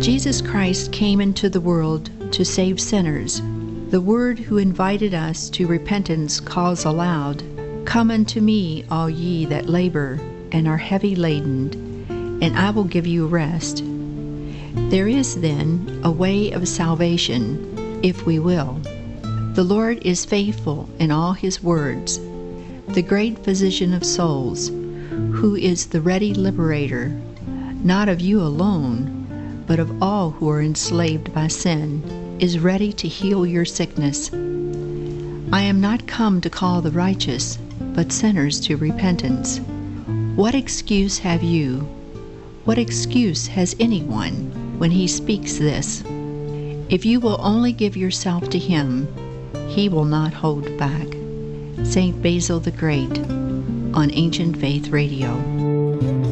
Jesus Christ came into the world to save sinners. The Word who invited us to repentance calls aloud, "Come unto me, all ye that labor and are heavy laden, and I will give you rest." There is, then, a way of salvation, if we will. The Lord is faithful in all His words, the great physician of souls, who is the ready liberator, not of you alone, but of all who are enslaved by sin, is ready to heal your sickness. I am not come to call the righteous, but sinners to repentance. What excuse have you? What excuse has anyone when he speaks this? If you will only give yourself to Him, He will not hold back. St. Basil the Great on Ancient Faith Radio.